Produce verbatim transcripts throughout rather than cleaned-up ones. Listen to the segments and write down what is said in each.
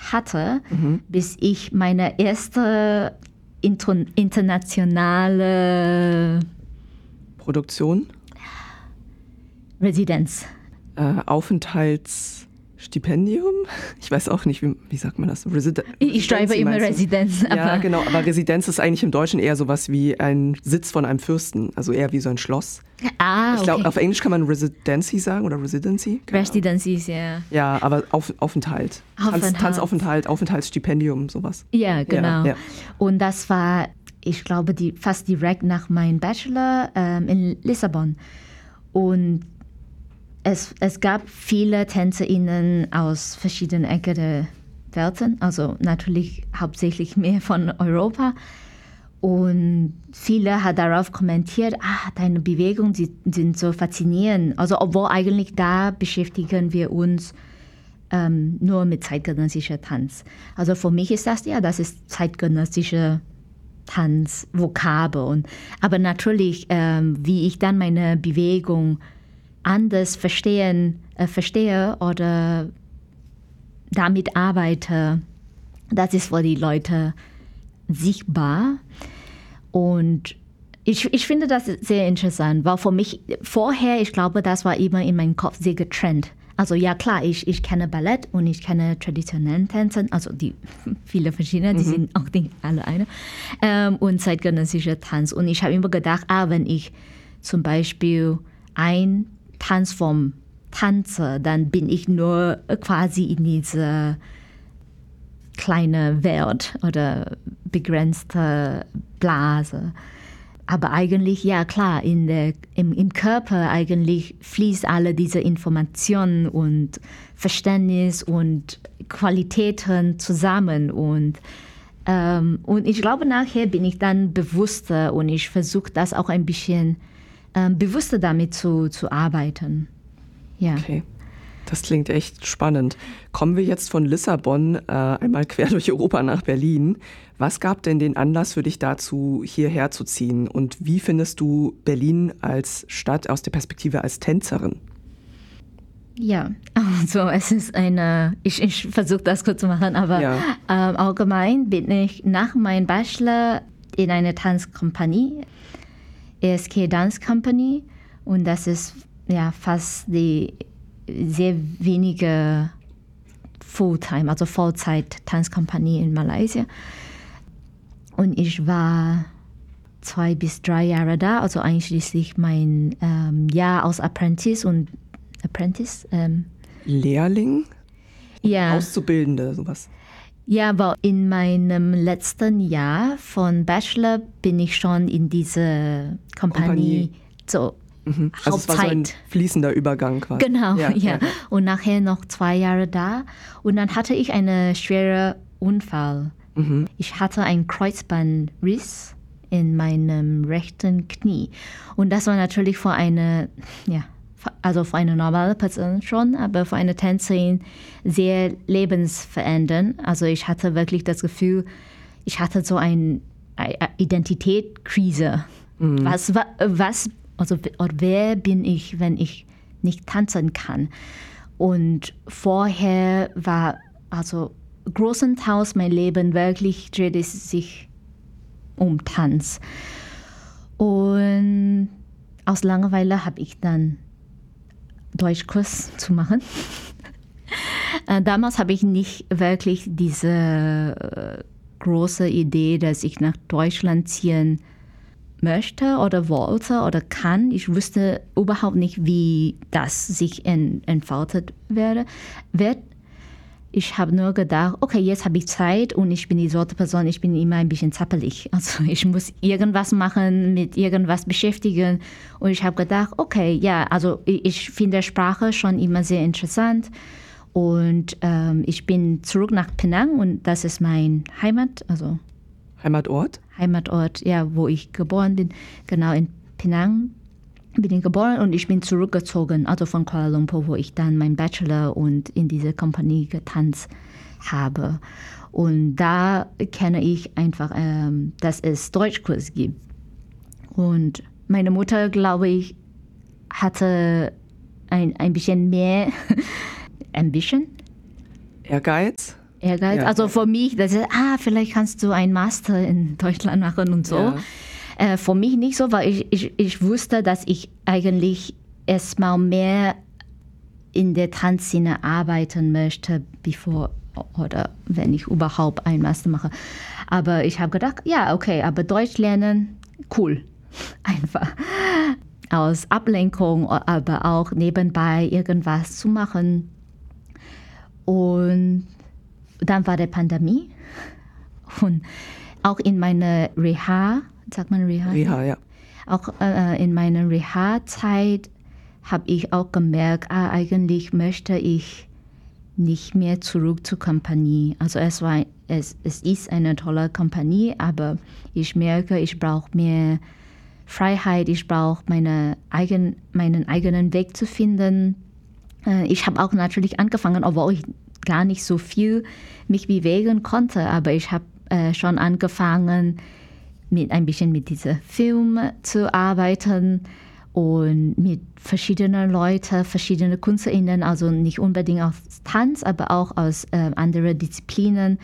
hatte, mhm. bis ich meine erste inter- internationale Produktion? Residenz. Äh, Aufenthaltsstipendium? Ich weiß auch nicht, wie, wie sagt man das? Residen- ich schreibe immer Residenz. Aber ja, genau, aber Residenz ist eigentlich im Deutschen eher sowas wie ein Sitz von einem Fürsten, also eher wie so ein Schloss. Ah, ich glaube, okay. auf Englisch kann man Residency sagen oder Residency. Residencies, ja. Ja, aber auf, Aufenthalt. Aufenthalt. Tanz, Tanzaufenthalt, Aufenthaltsstipendium, sowas. Ja, genau. Ja, ja. Und das war, ich glaube, die, fast direkt nach meinem Bachelor ähm, in Lissabon. Und es, es gab viele TänzerInnen aus verschiedenen Ecken der Welt, also natürlich hauptsächlich mehr von Europa. Und viele haben darauf kommentiert, ah, deine Bewegungen die, sind so faszinierend. Also obwohl eigentlich da beschäftigen wir uns ähm, nur mit zeitgenössischer Tanz. Also für mich ist das, ja, das ist zeitgenössischer Tanz, Vokabel. Und, aber natürlich, ähm, wie ich dann meine Bewegung anders verstehen, äh, verstehe oder damit arbeite, das ist für die Leute sichtbar. Und ich, ich finde das sehr interessant, weil für mich vorher, ich glaube, das war immer in meinem Kopf sehr getrennt. Also ja klar, ich, ich kenne Ballett und ich kenne traditionellen Tänze, also die viele verschiedene, die mhm. sind auch nicht alle eine, ähm, und zeitgenössischer Tanz. Und ich habe immer gedacht, ah, wenn ich zum Beispiel ein Tanzform tanze, dann bin ich nur quasi in dieser kleine Welt oder begrenzte Blase. Aber eigentlich, ja klar, in der, im, im Körper eigentlich fließt alle diese Informationen und Verständnis und Qualitäten zusammen. Und, ähm, und ich glaube, nachher bin ich dann bewusster und ich versuche das auch ein bisschen ähm, bewusster damit zu, zu arbeiten. Ja. Okay. Das klingt echt spannend. Kommen wir jetzt von Lissabon äh, einmal quer durch Europa nach Berlin. Was gab denn den Anlass für dich dazu, hierher zu ziehen? Und wie findest du Berlin als Stadt aus der Perspektive als Tänzerin? Ja, also es ist eine, ich, ich versuche das kurz zu machen, aber ja. ähm, allgemein bin ich nach meinem Bachelor in eine Tanzkompanie, E S K Dance Company, und das ist ja fast die sehr wenige Fulltime, also Vollzeit-Tanzkompanie in Malaysia. Und ich war zwei bis drei Jahre da, also einschließlich mein ähm, Jahr als Apprentice und Apprentice. Ähm, Lehrling? Ja. Auszubildende, sowas. Ja, aber in meinem letzten Jahr von Bachelor bin ich schon in diese Kompanie, Kompanie. so Mhm. Also es war so ein fließender Übergang quasi. Genau, ja, ja. ja. Und nachher noch zwei Jahre da. Und dann hatte ich einen schweren Unfall. Mhm. Ich hatte einen Kreuzbandriss in meinem rechten Knie. Und das war natürlich für eine, ja, also für eine normale Person schon, aber für eine Tänzerin sehr lebensverändernd. Also ich hatte wirklich das Gefühl, ich hatte so eine Identitätskrise. Mhm. Was, was Also wer bin ich, wenn ich nicht tanzen kann? Und vorher war also großenteils mein Leben wirklich drehte sich um Tanz. Und aus Langeweile habe ich dann Deutschkurs zu machen. Damals habe ich nicht wirklich diese große Idee, dass ich nach Deutschland ziehen möchte oder wollte oder kann. Ich wusste überhaupt nicht, wie das sich en- entfaltet werde, wird. Ich habe nur gedacht, okay, jetzt habe ich Zeit und ich bin die Sorte Person, ich bin immer ein bisschen zappelig. Also ich muss irgendwas machen, mit irgendwas beschäftigen. Und ich habe gedacht, okay, ja, also ich finde Sprache schon immer sehr interessant. Und ähm, ich bin zurück nach Penang und das ist mein Heimat, also Heimatort? Heimatort, ja, wo ich geboren bin. Genau, in Penang bin ich geboren und ich bin zurückgezogen, also von Kuala Lumpur, wo ich dann meinen Bachelor und in dieser Kompanie getanzt habe. Und da kenne ich einfach, ähm, dass es Deutschkurs gibt. Und meine Mutter, glaube ich, hatte ein, ein bisschen mehr Ambition. Ehrgeiz? Ehrgeiz. Ja. Also für mich, das ist, ah, vielleicht kannst du einen Master in Deutschland machen und so. Ja. Äh, für mich nicht so, weil ich, ich, ich wusste, dass ich eigentlich erstmal mehr in der Tanzszene arbeiten möchte, bevor oder wenn ich überhaupt einen Master mache. Aber ich habe gedacht, ja, okay, aber Deutsch lernen, cool. Einfach. Aus Ablenkung, aber auch nebenbei irgendwas zu machen. Und dann war der Pandemie. Und auch in meiner Reha, sagt man Reha? Reha, ja. Auch äh, in meiner Reha-Zeit habe ich auch gemerkt, ah, eigentlich möchte ich nicht mehr zurück zur Kompanie. Also es war, es, es ist eine tolle Kompanie, aber ich merke, ich brauche mehr Freiheit, ich brauche meine eigen, meinen eigenen Weg zu finden. Ich habe auch natürlich angefangen, obwohl ich gar nicht so viel mich bewegen konnte, aber ich habe äh, schon angefangen, mit ein bisschen mit diesem Film zu arbeiten und mit verschiedenen Leuten, verschiedenen KünstlerInnen, also nicht unbedingt aus Tanz, aber auch aus äh, anderen Disziplinen,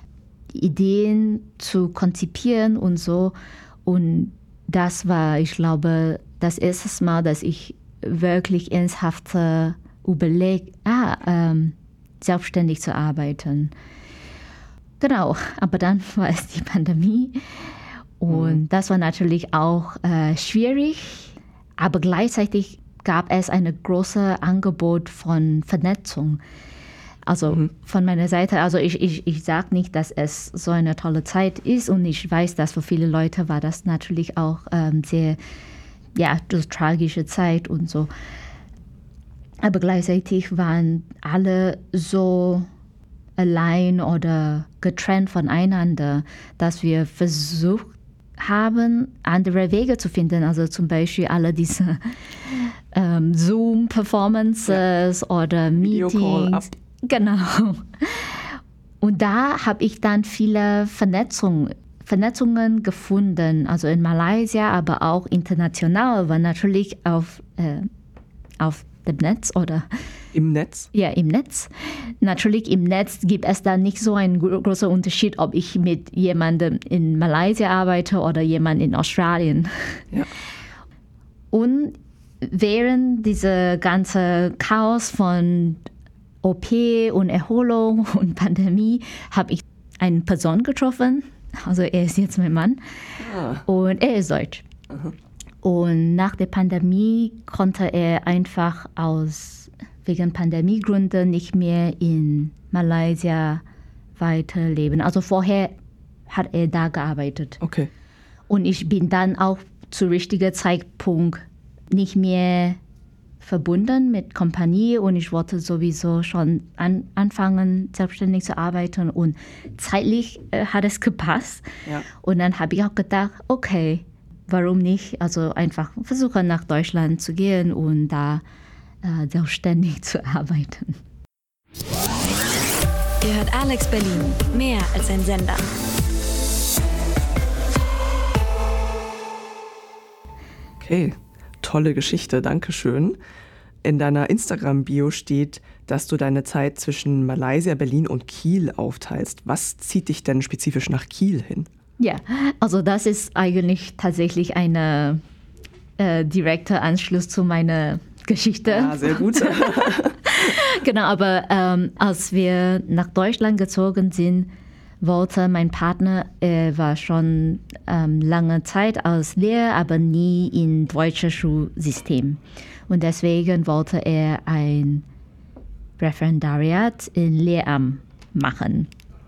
Ideen zu konzipieren und so. Und das war, ich glaube, das erste Mal, dass ich wirklich ernsthaft überlegt, ah, ähm, selbstständig zu arbeiten. Genau, aber dann war es die Pandemie und mhm. das war natürlich auch äh, schwierig. Aber gleichzeitig gab es ein großes Angebot von Vernetzung. Also mhm. von meiner Seite, also ich, ich, ich sage nicht, dass es so eine tolle Zeit ist und ich weiß, dass für viele Leute war das natürlich auch ähm, sehr, ja, das tragische Zeit und so. Aber gleichzeitig waren alle so allein oder getrennt voneinander, dass wir versucht haben, andere Wege zu finden. Also zum Beispiel alle diese ähm, Zoom-Performances ja. oder Meetings. Genau. Und da habe ich dann viele Vernetzung, Vernetzungen gefunden, also in Malaysia, aber auch international, weil natürlich auf, äh, auf dem Netz oder im Netz? Ja, im Netz. Natürlich im Netz gibt es dann nicht so einen großen Unterschied, ob ich mit jemandem in Malaysia arbeite oder jemand in Australien. Ja. Und während dieser ganze Chaos von O P und Erholung und Pandemie habe ich eine Person getroffen. Also er ist jetzt mein Mann ah. und er ist deutsch. Aha. Und nach der Pandemie konnte er einfach aus wegen Pandemiegründen nicht mehr in Malaysia weiterleben. Also vorher hat er da gearbeitet. Okay. Und ich bin dann auch zu richtiger Zeitpunkt nicht mehr verbunden mit Kompanie und ich wollte sowieso schon an, anfangen, selbstständig zu arbeiten und zeitlich äh, hat es gepasst. Ja. Und dann habe ich auch gedacht, okay, warum nicht? Also einfach versuchen, nach Deutschland zu gehen und da äh, selbstständig zu arbeiten. Ihr hört Alex Berlin, mehr als ein Sender. Okay, tolle Geschichte, danke schön. In deiner Instagram-Bio steht, dass du deine Zeit zwischen Malaysia, Berlin und Kiel aufteilst. Was zieht dich denn spezifisch nach Kiel hin? Ja, also das ist eigentlich tatsächlich ein äh, direkter Anschluss zu meiner Geschichte. Ja, sehr gut. Genau, aber ähm, als wir nach Deutschland gezogen sind, wollte mein Partner, er war schon ähm, lange Zeit als Lehrer, aber nie im deutschen Schulsystem. Und deswegen wollte er ein Referendariat in Lehramt machen.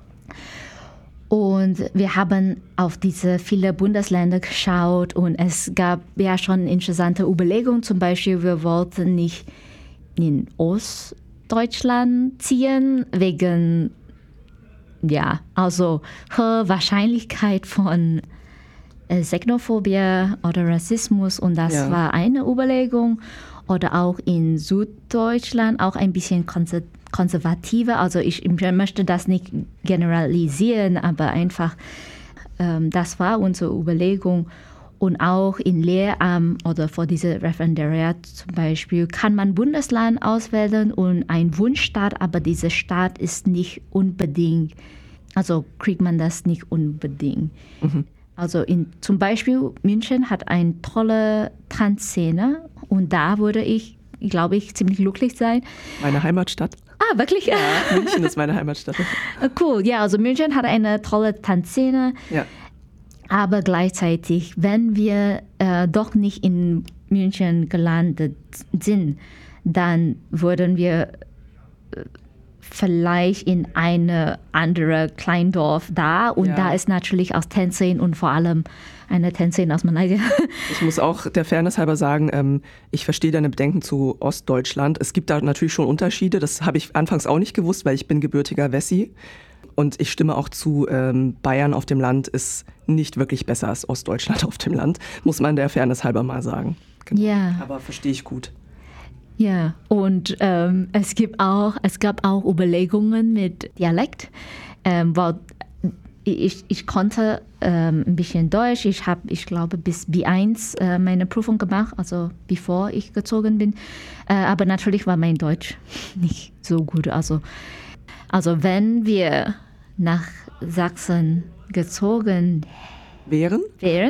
Und wir haben auf diese vielen Bundesländer geschaut und es gab ja schon interessante Überlegungen. Zum Beispiel, wir wollten nicht in Ostdeutschland ziehen, wegen, ja, also hohe Wahrscheinlichkeit von äh, Xenophobie oder Rassismus und das ja. war eine Überlegung. Oder auch in Süddeutschland auch ein bisschen konservativ. konservativer, also ich, ich möchte das nicht generalisieren, aber einfach, ähm, das war unsere Überlegung. Und auch in Lehramt oder vor diesem Referendariat zum Beispiel kann man Bundesland auswählen und ein Wunschstaat, aber dieser Staat ist nicht unbedingt, also kriegt man das nicht unbedingt. Mhm. Also in, zum Beispiel München hat eine tolle Tanzszene und da würde ich, glaube ich, ziemlich glücklich sein. Meine Heimatstadt. Ah, wirklich? Ja, München ist meine Heimatstadt. Cool, ja, also München hat eine tolle Tanzszene. Ja. Aber gleichzeitig, wenn wir äh, doch nicht in München gelandet sind, dann würden wir äh, vielleicht in eine andere Kleindorf da. Und ja. da ist natürlich aus Tänzerin und vor allem eine Tänzerin aus Malaysia. Ich muss auch der Fairness halber sagen, ähm, ich verstehe deine Bedenken zu Ostdeutschland. Es gibt da natürlich schon Unterschiede. Das habe ich anfangs auch nicht gewusst, weil ich bin gebürtiger Wessi. Und ich stimme auch zu, ähm, Bayern auf dem Land ist nicht wirklich besser als Ostdeutschland auf dem Land, muss man der Fairness halber mal sagen. Genau. Ja. Aber verstehe ich gut. Ja, und ähm, es gibt auch, es gab auch Überlegungen mit Dialekt, ähm, weil ich, ich konnte ähm, ein bisschen Deutsch. Ich habe, ich glaube, bis B eins äh, meine Prüfung gemacht, also bevor ich gezogen bin. Äh, aber natürlich war mein Deutsch nicht so gut. Also, also wenn wir nach Sachsen gezogen wären, wären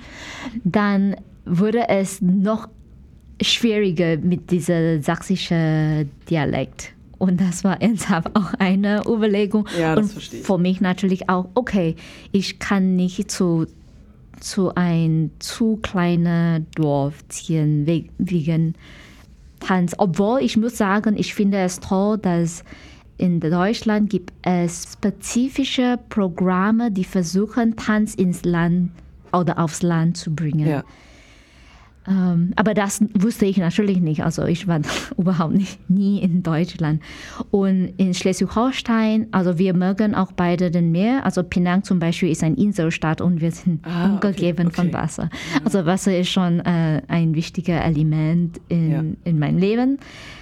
dann würde es noch schwieriger mit diesem sächsischen Dialekt. Und das war ernsthaft auch eine Überlegung. Ja, das und verstehe ich. Für mich natürlich auch, okay, ich kann nicht zu, zu ein zu kleines Dorf ziehen wegen Tanz. Obwohl ich muss sagen, ich finde es toll, dass in Deutschland gibt es spezifische Programme, die versuchen, Tanz ins Land oder aufs Land zu bringen. Ja. Ähm, aber das wusste ich natürlich nicht. Also ich war überhaupt nicht, nie in Deutschland. Und in Schleswig-Holstein, also wir mögen auch beide den Meer. Also Penang zum Beispiel ist eine Inselstadt und wir sind ah, umgeben okay, okay. von Wasser. Ja. Also Wasser ist schon äh, ein wichtiges Element in, ja. in meinem Leben.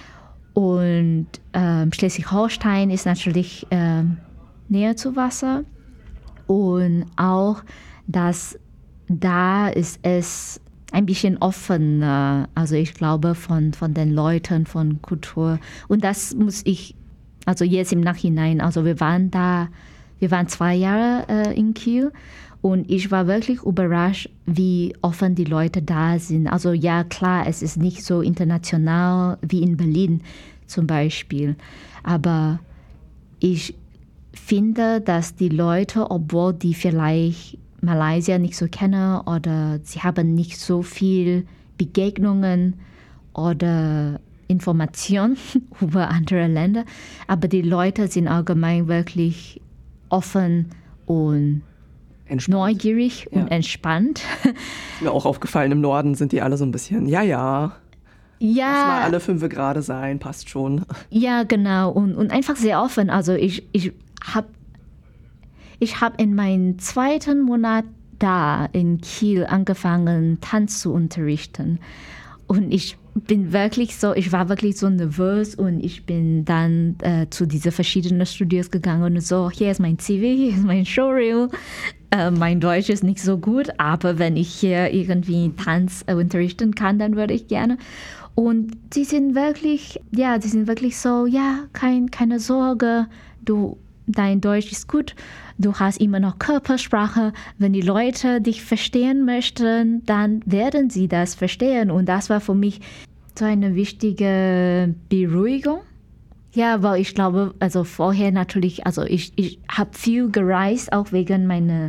Und ähm, Schleswig-Holstein ist natürlich äh, näher zu Wasser. Und auch, dass da ist es ein bisschen offener, also ich glaube von, von den Leuten, von Kultur. Und das muss ich, also jetzt im Nachhinein, also wir waren da, wir waren zwei Jahre äh, in Kiel und ich war wirklich überrascht, wie offen die Leute da sind. Also ja, klar, es ist nicht so international wie in Berlin zum Beispiel, aber ich finde, dass die Leute, obwohl die vielleicht Malaysia nicht so kennen oder sie haben nicht so viel Begegnungen oder Informationen über andere Länder, aber die Leute sind allgemein wirklich offen und entspannt. Neugierig ja. und entspannt. Ist mir auch aufgefallen, im Norden sind die alle so ein bisschen, ja, ja. Ja. Lass mal alle fünf gerade sein, passt schon. Ja, genau. Und, und einfach sehr offen. Also ich, ich habe Ich habe in meinem zweiten Monat da in Kiel angefangen, Tanz zu unterrichten. Und ich bin wirklich so, ich war wirklich so nervös und ich bin dann äh, zu diesen verschiedenen Studios gegangen und so, hier ist mein C V, hier ist mein Showreel. Äh, mein Deutsch ist nicht so gut, aber wenn ich hier irgendwie Tanz äh, unterrichten kann, dann würde ich gerne. Und die sind wirklich, ja, die sind wirklich so, ja, kein, keine Sorge, du, dein Deutsch ist gut. Du hast immer noch Körpersprache. Wenn die Leute dich verstehen möchten, dann werden sie das verstehen. Und das war für mich so eine wichtige Beruhigung. Ja, weil ich glaube, also vorher natürlich, also ich, ich habe viel gereist, auch wegen meiner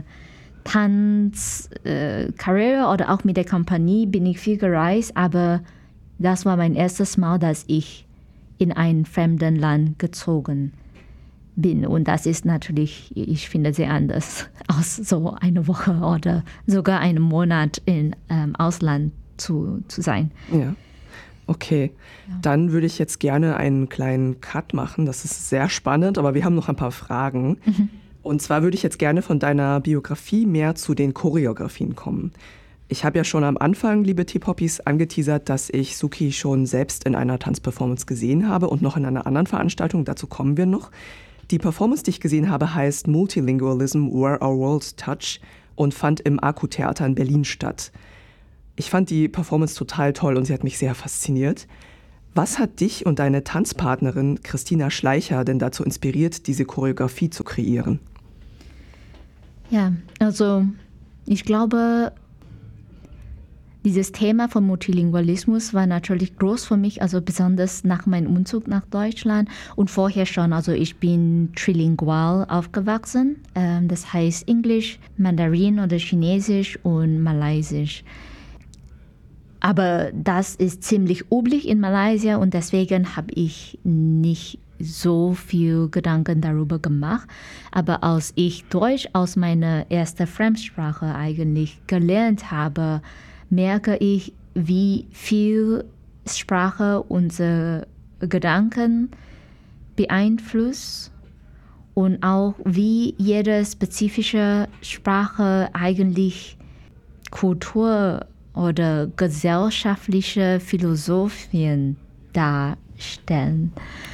Tanzkarriere äh, oder auch mit der Kompanie bin ich viel gereist. Aber das war mein erstes Mal, dass ich in ein fremden Land gezogen bin. Und das ist natürlich, ich finde, sehr anders als so eine Woche oder sogar einen Monat im ähm, Ausland zu, zu sein. Ja, okay. Ja. Dann würde ich jetzt gerne einen kleinen Cut machen. Das ist sehr spannend, aber wir haben noch ein paar Fragen. Mhm. Und zwar würde ich jetzt gerne von deiner Biografie mehr zu den Choreografien kommen. Ich habe ja schon am Anfang, liebe T-Poppies, angeteasert, dass ich Suki schon selbst in einer Tanzperformance gesehen habe und noch in einer anderen Veranstaltung. Dazu kommen wir noch. Die Performance, die ich gesehen habe, heißt Multilingualism, Where Our Worlds Touch und fand im Aku-Theater in Berlin statt. Ich fand die Performance total toll und sie hat mich sehr fasziniert. Was hat dich und deine Tanzpartnerin Christina Schleicher denn dazu inspiriert, diese Choreografie zu kreieren? Ja, also ich glaube, dieses Thema von Multilingualismus war natürlich groß für mich, also besonders nach meinem Umzug nach Deutschland und vorher schon. Also ich bin trilingual aufgewachsen, das heißt Englisch, Mandarin oder Chinesisch und Malaysisch. Aber das ist ziemlich üblich in Malaysia und deswegen habe ich nicht so viel Gedanken darüber gemacht. Aber als ich Deutsch aus meiner ersten Fremdsprache eigentlich gelernt habe, merke ich, wie viel Sprache unsere Gedanken beeinflusst und auch wie jede spezifische Sprache eigentlich Kultur oder gesellschaftliche Philosophien darstellen.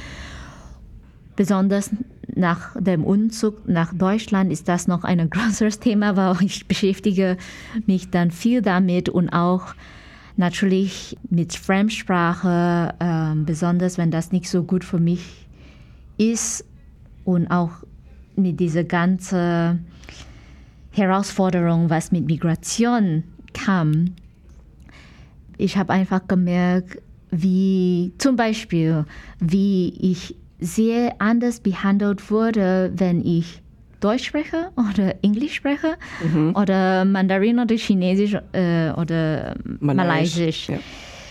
Besonders nach dem Umzug nach Deutschland ist das noch ein größeres Thema, weil ich beschäftige mich dann viel damit und auch natürlich mit Fremdsprache, äh, besonders wenn das nicht so gut für mich ist und auch mit dieser ganzen Herausforderung, was mit Migration kam. Ich habe einfach gemerkt, wie zum Beispiel, wie ich sehr anders behandelt wurde, wenn ich Deutsch spreche oder Englisch spreche mhm. oder Mandarin oder Chinesisch äh, oder Malaysisch. Ja.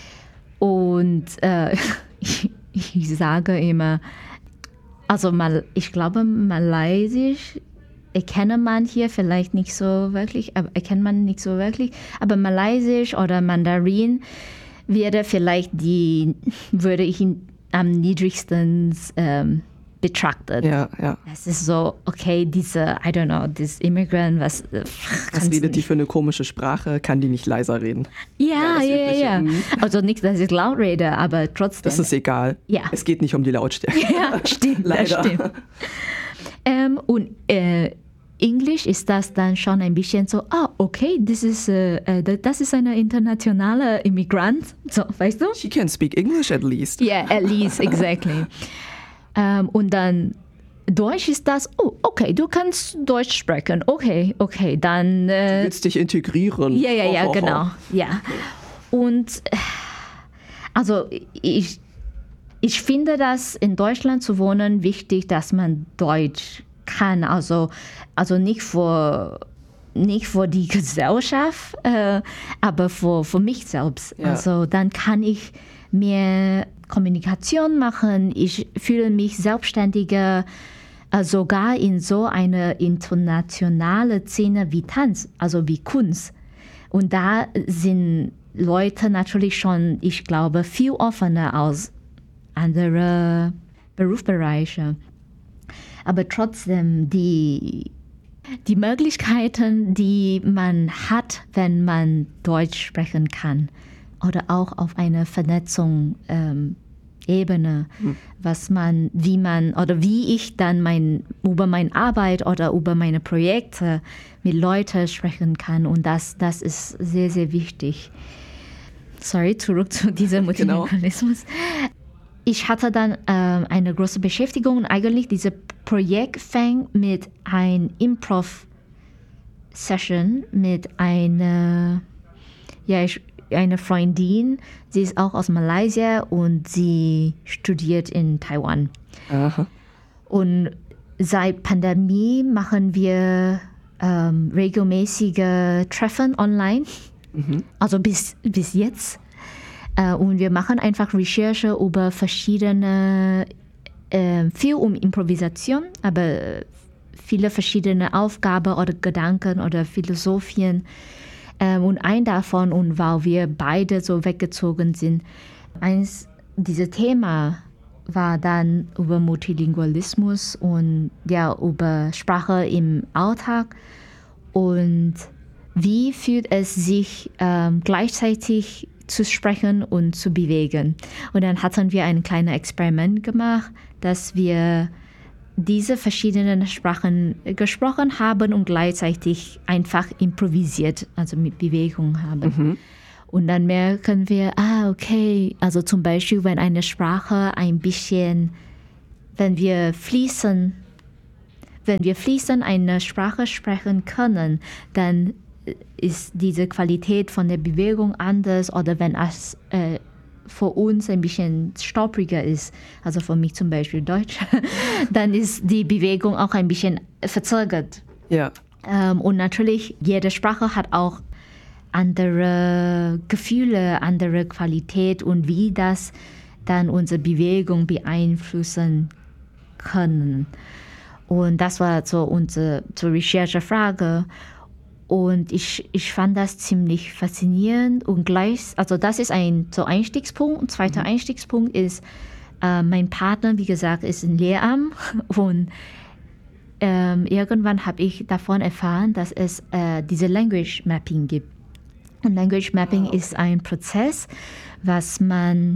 Und äh, ich, ich sage immer, also mal, ich glaube, Malaysisch erkennt man hier vielleicht nicht so wirklich, aber erkennt man nicht so wirklich, aber Malaysisch oder Mandarin wäre vielleicht die, würde ich in am niedrigsten ähm, betrachtet. Ja, ja. Es ist so, okay, diese, I don't know, this Immigrant, was... Äh, was redet die für eine komische Sprache? Kann die nicht leiser reden? Ja, ja, ja. ja. Mhm. Also nicht, dass ich laut rede, aber trotzdem. Das ist egal. Ja. Es geht nicht um die Lautstärke. Ja, stimmt, Leider. Das stimmt. Ähm, und äh, Englisch ist das dann schon ein bisschen so, ah, okay, das ist, äh, das ist eine internationale Immigrant, so, weißt du? She can speak English at least. Yeah, at least, exactly. ähm, und dann Deutsch ist das, oh, okay, du kannst Deutsch sprechen, okay, okay, dann... Äh, du willst dich integrieren. Ja, ja, ja, genau, ja. Und also ich, ich finde das in Deutschland zu wohnen wichtig, dass man Deutsch kann, also, also nicht für, nicht für die Gesellschaft, äh, aber für, für mich selbst. Ja. Also dann kann ich mehr Kommunikation machen, ich fühle mich selbstständiger, äh, sogar in so einer internationalen Szene wie Tanz, also wie Kunst. Und da sind Leute natürlich schon, ich glaube, viel offener als andere Berufsbereiche. Aber trotzdem, die, die Möglichkeiten, die man hat, wenn man Deutsch sprechen kann, oder auch auf einer Vernetzung ähm, Ebene, hm. was man, wie man, oder wie ich dann mein, über meine Arbeit oder über meine Projekte mit Leuten sprechen kann. Und das, das ist sehr, sehr wichtig. Sorry, zurück zu diesem Multilingualismus. Genau. Ich hatte dann äh, eine große Beschäftigung und eigentlich dieses Projekt fängt mit einer Improv-Session mit einer, ja, ich, eine Freundin. Sie ist auch aus Malaysia und sie studiert in Taiwan. Aha. Und seit Pandemie machen wir ähm, regelmäßige Treffen online, mhm. also bis, bis jetzt. Und wir machen einfach Recherche über verschiedene, äh, viel um Improvisation, aber viele verschiedene Aufgaben oder Gedanken oder Philosophien. Ähm, und ein davon, und weil wir beide so weggezogen sind, eins dieser Themen war dann über Multilingualismus und ja, über Sprache im Alltag und wie fühlt es sich ähm, gleichzeitig zu sprechen und zu bewegen. Und dann hatten wir ein kleines Experiment gemacht, dass wir diese verschiedenen Sprachen gesprochen haben und gleichzeitig einfach improvisiert, also mit Bewegung haben. Mhm. Und dann merken wir, ah, okay, also zum Beispiel, wenn eine Sprache ein bisschen, wenn wir fließen, wenn wir fließend eine Sprache sprechen können, dann ist diese Qualität von der Bewegung anders, oder wenn es äh, für uns ein bisschen stolpriger ist, also für mich zum Beispiel Deutsch, dann ist die Bewegung auch ein bisschen verzögert. Ja. Ähm, und natürlich, jede Sprache hat auch andere Gefühle, andere Qualität und wie das dann unsere Bewegung beeinflussen können. Und das war so unsere so Recherchefrage. Und ich, ich fand das ziemlich faszinierend und gleich, also das ist ein so Einstiegspunkt. Ein zweiter mhm. Einstiegspunkt ist, äh, mein Partner, wie gesagt, ist ein Lehramt und ähm, irgendwann habe ich davon erfahren, dass es äh, diese Language Mapping gibt. Und Language Mapping oh. ist ein Prozess, was man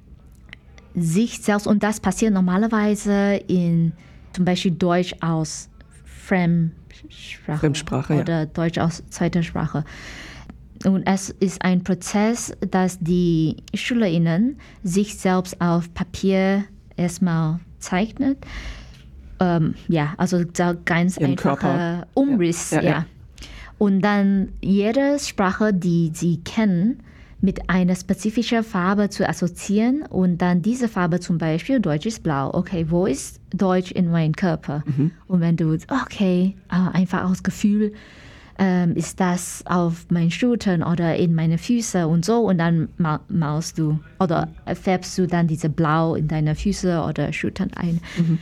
sich selbst, und das passiert normalerweise in zum Beispiel Deutsch aus Fremdsprache, Fremdsprache oder ja. Deutsch aus zweiter Sprache. Und es ist ein Prozess, dass die SchülerInnen sich selbst auf Papier erstmal zeichnet. Ähm, ja, also ganz Ihren einfacher Körper. Umriss, ja. ja. Ja, ja. Und dann jede Sprache, die sie kennen, mit einer spezifischen Farbe zu assoziieren und dann diese Farbe, zum Beispiel Deutsch ist blau. Okay, wo ist Deutsch in meinem Körper? Mhm. Und wenn du, okay, einfach aus Gefühl, ähm, ist das auf meinen Schultern oder in meine Füße und so, und dann ma- malst du oder färbst du dann diese Blau in deine Füße oder Schultern ein. Mhm.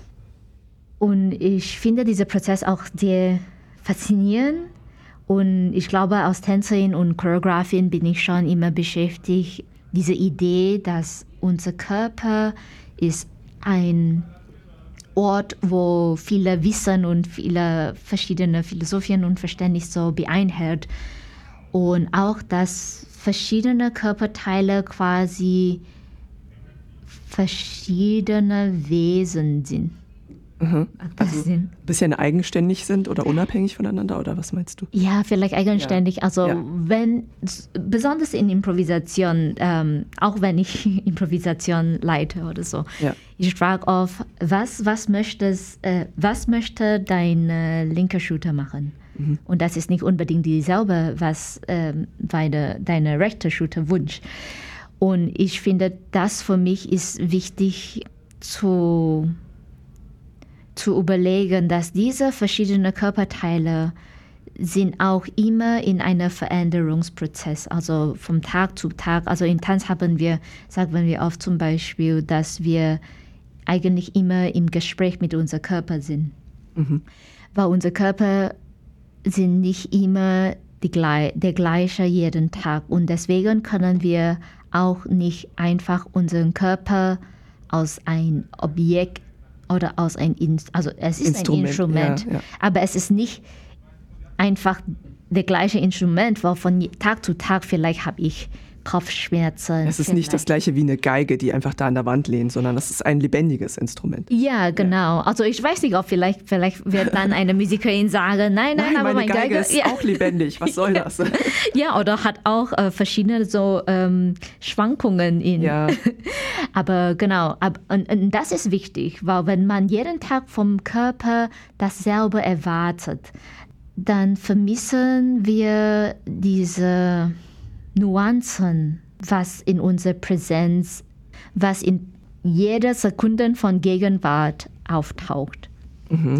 Und ich finde diesen Prozess auch sehr faszinierend. Und ich glaube, als Tänzerin und Choreografin bin ich schon immer beschäftigt, diese Idee, dass unser Körper ist ein Ort, wo viele Wissen und viele verschiedene Philosophien und Verständnis so beinhaltet. Und auch, dass verschiedene Körperteile quasi verschiedene Wesen sind. Mhm. Also ein bisschen eigenständig sind oder unabhängig voneinander, oder was meinst du? Ja, vielleicht eigenständig. Ja. Also ja. wenn, besonders in Improvisation, ähm, auch wenn ich Improvisation leite oder so, ja. ich frage oft, was, was, möchtest, äh, was möchte dein äh, linker Shooter machen? Mhm. Und das ist nicht unbedingt dieselbe, was äh, deine, deine rechte Shooter wünscht. Und ich finde, das für mich ist wichtig zu... zu überlegen, dass diese verschiedenen Körperteile sind auch immer in einem Veränderungsprozess, also vom Tag zu Tag. Also in Tanz haben wir, sagen wir oft zum Beispiel, dass wir eigentlich immer im Gespräch mit unserem Körper sind. Mhm. Weil unser Körper sind nicht immer die, der gleiche jeden Tag. Und deswegen können wir auch nicht einfach unseren Körper aus einem Objekt oder aus ein, also es ist Instrument, ein Instrument, ja, ja. aber es ist nicht einfach das gleiche Instrument, weil von Tag zu Tag vielleicht habe ich Kopfschmerzen. Es ist vielleicht. nicht das gleiche wie eine Geige, die einfach da an der Wand lehnt, sondern das ist ein lebendiges Instrument. Ja, genau. Ja. Also ich weiß nicht, ob vielleicht, vielleicht wird dann eine Musikerin sagen, nein, nein, nein aber meine meine Geige, Geige ist ja. auch lebendig. Was soll das? Ja, oder hat auch äh, verschiedene so ähm, Schwankungen in. Ja. Aber genau, ab, und, und das ist wichtig, weil wenn man jeden Tag vom Körper dasselbe erwartet, dann vermissen wir diese Nuancen, was in unserer Präsenz, was in jeder Sekunde von Gegenwart auftaucht. Mhm.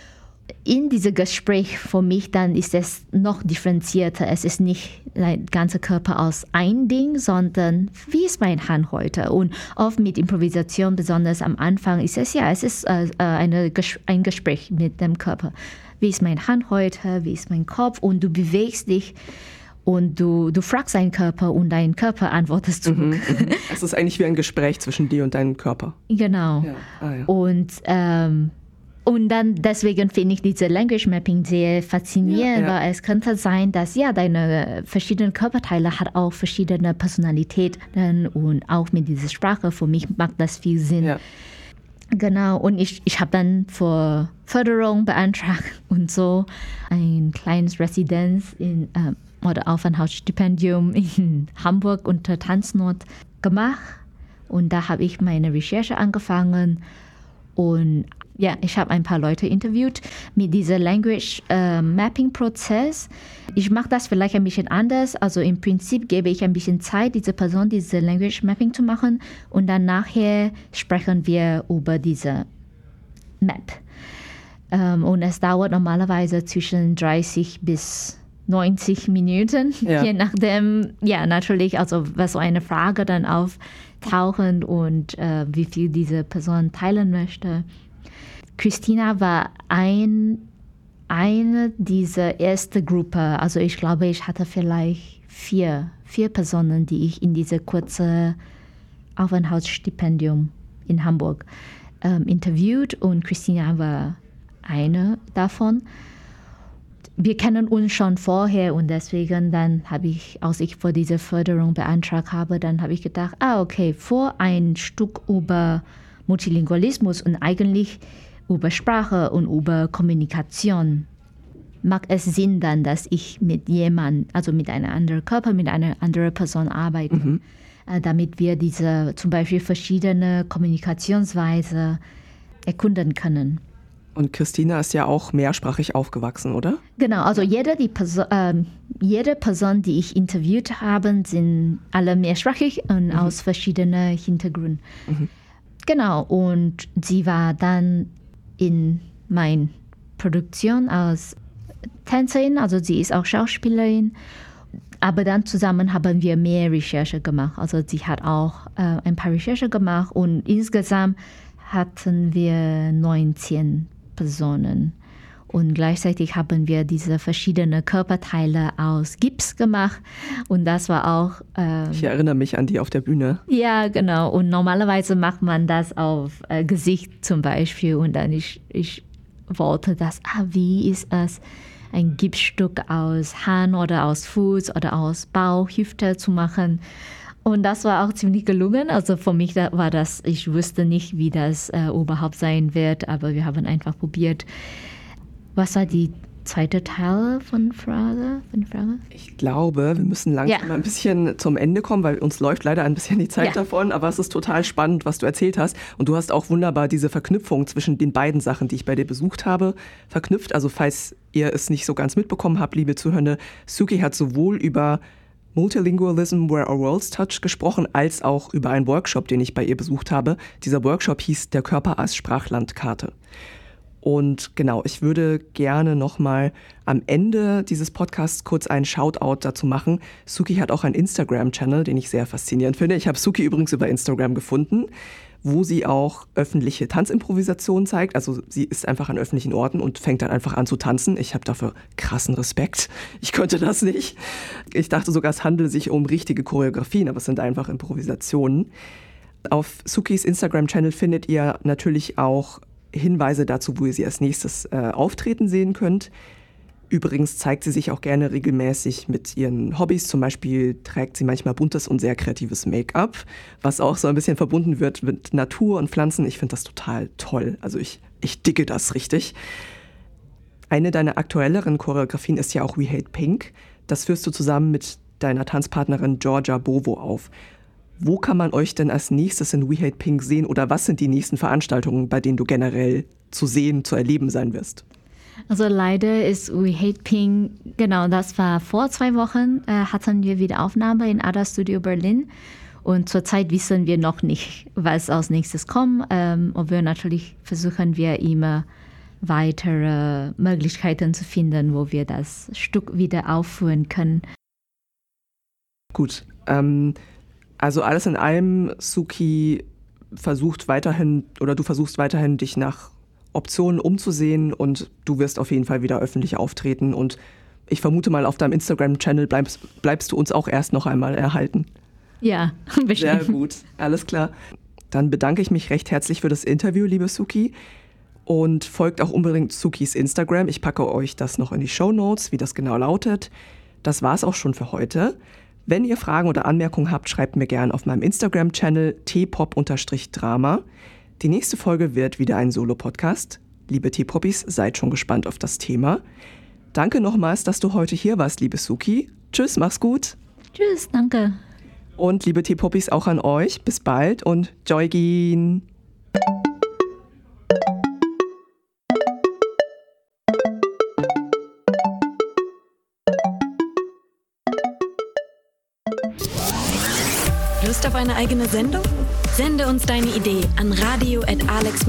In diesem Gespräch für mich dann ist es noch differenzierter. Es ist nicht der ganze Körper aus ein Ding, sondern wie ist meine Hand heute? Und oft mit Improvisation, besonders am Anfang, ist es ja, es ist äh, eine, ein Gespräch mit dem Körper. Wie ist meine Hand heute? Wie ist mein Kopf? Und du bewegst dich. Und du, du fragst deinen Körper und dein Körper antwortet zurück. Mhm, es ist eigentlich wie ein Gespräch zwischen dir und deinem Körper. Genau. Ja. Ah, ja. Und, ähm, und dann deswegen finde ich diese Language Mapping sehr faszinierend, ja, ja. weil es könnte sein, dass ja deine verschiedenen Körperteile hat auch verschiedene Personalitäten und auch mit dieser Sprache. Für mich macht das viel Sinn. Ja. Genau, und ich, ich habe dann für Förderung beantragt und so ein kleines Residenz in, äh, oder Aufenthaltsstipendium in Hamburg unter Tanznot gemacht. Und da habe ich meine Recherche angefangen. Und ja, ich habe ein paar Leute interviewt mit diesem Language äh, Mapping Prozess. Ich mache das vielleicht ein bisschen anders. Also im Prinzip gebe ich ein bisschen Zeit, diese Person diese Language Mapping zu machen. Und dann nachher sprechen wir über diese Map. Ähm, und es dauert normalerweise zwischen dreißig bis neunzig Minuten, ja. je nachdem, ja, natürlich, also was so eine Frage dann auftauchen und äh, wie viel diese Person teilen möchte. Christina war ein, eine dieser ersten Gruppe, also ich glaube, ich hatte vielleicht vier, vier Personen, die ich in diese kurze Aufenthaltsstipendium in Hamburg ähm, interviewt und Christina war eine davon. Wir kennen uns schon vorher und deswegen dann habe ich, als ich für diese Förderung beantragt habe, dann habe ich gedacht, ah okay, vor ein Stück über Multilingualismus und eigentlich über Sprache und über Kommunikation macht es Sinn dann, dass ich mit jemandem, also mit einem anderen Körper, mit einer anderen Person arbeite, mhm. äh, damit wir diese zum Beispiel verschiedene Kommunikationsweise erkunden können. Und Christina ist ja auch mehrsprachig aufgewachsen, oder? Genau, also jede, die Perso- äh, jede Person, die ich interviewt habe, sind alle mehrsprachig und mhm. aus verschiedenen Hintergründen. Mhm. Genau, und sie war dann in meiner Produktion als Tänzerin, also sie ist auch Schauspielerin. Aber dann zusammen haben wir mehr Recherche gemacht. Also sie hat auch äh, ein paar Recherche gemacht und insgesamt hatten wir neunzehn Personen. Und gleichzeitig haben wir diese verschiedenen Körperteile aus Gips gemacht. Und das war auch... Ähm, ich erinnere mich an die auf der Bühne. Ja, genau. Und normalerweise macht man das auf äh, Gesicht zum Beispiel. Und dann ich, ich wollte das, ah, wie ist es, ein Gipsstück aus Hand oder aus Fuß oder aus Bauch, Hüfte zu machen. Und das war auch ziemlich gelungen. Also für mich war das, ich wusste nicht, wie das äh, überhaupt sein wird, aber wir haben einfach probiert. Was war die zweite Teil von Frage? Von Frage? Ich glaube, wir müssen langsam ja. mal ein bisschen zum Ende kommen, weil uns läuft leider ein bisschen die Zeit ja. davon. Aber es ist total spannend, was du erzählt hast. Und du hast auch wunderbar diese Verknüpfung zwischen den beiden Sachen, die ich bei dir besucht habe, verknüpft. Also falls ihr es nicht so ganz mitbekommen habt, liebe Zuhörende, Suki hat sowohl über Multilingualism Where Our Worlds Touch gesprochen, als auch über einen Workshop, den ich bei ihr besucht habe. Dieser Workshop hieß Der Körper als Sprachlandkarte. Und genau, ich würde gerne nochmal am Ende dieses Podcasts kurz einen Shoutout dazu machen. Suki hat auch einen Instagram-Channel, den ich sehr faszinierend finde. Ich habe Suki übrigens über Instagram gefunden, wo sie auch öffentliche Tanzimprovisationen zeigt. Also sie ist einfach an öffentlichen Orten und fängt dann einfach an zu tanzen. Ich habe dafür krassen Respekt. Ich könnte das nicht. Ich dachte sogar, es handele sich um richtige Choreografien, aber es sind einfach Improvisationen. Auf Sukis Instagram-Channel findet ihr natürlich auch Hinweise dazu, wo ihr sie als nächstes äh, auftreten sehen könnt. Übrigens zeigt sie sich auch gerne regelmäßig mit ihren Hobbys. Zum Beispiel trägt sie manchmal buntes und sehr kreatives Make-up, was auch so ein bisschen verbunden wird mit Natur und Pflanzen. Ich finde das total toll. Also ich, ich dicke das richtig. Eine deiner aktuelleren Choreografien ist ja auch We Hate Pink. Das führst du zusammen mit deiner Tanzpartnerin Georgia Bovo auf. Wo kann man euch denn als nächstes in We Hate Pink sehen oder was sind die nächsten Veranstaltungen, bei denen du generell zu sehen, zu erleben sein wirst? Also leider ist We Hate Pink, genau, das war vor zwei Wochen, äh, hatten wir wieder Aufnahme in Ada Studio Berlin. Und zurzeit wissen wir noch nicht, was als nächstes kommt. Ähm, aber natürlich versuchen wir immer weitere Möglichkeiten zu finden, wo wir das Stück wieder aufführen können. Gut, ähm, also alles in allem, Suki versucht weiterhin, oder du versuchst weiterhin, dich nach Optionen umzusehen und du wirst auf jeden Fall wieder öffentlich auftreten und ich vermute mal, auf deinem Instagram-Channel bleibst, bleibst du uns auch erst noch einmal erhalten. Ja, bestimmt. Sehr gut, alles klar. Dann bedanke ich mich recht herzlich für das Interview, liebe Suki, und folgt auch unbedingt Sukis Instagram. Ich packe euch das noch in die Shownotes, wie das genau lautet. Das war's auch schon für heute. Wenn ihr Fragen oder Anmerkungen habt, schreibt mir gerne auf meinem Instagram-Channel t pop drama. Die nächste Folge wird wieder ein Solo-Podcast. Liebe T-Poppis, seid schon gespannt auf das Thema. Danke nochmals, dass du heute hier warst, liebe Suki. Tschüss, mach's gut. Tschüss, danke. Und liebe Teepoppis auch an euch. Bis bald und Joygin. Lust auf eine eigene Sendung? Sende uns deine Idee an radio at alex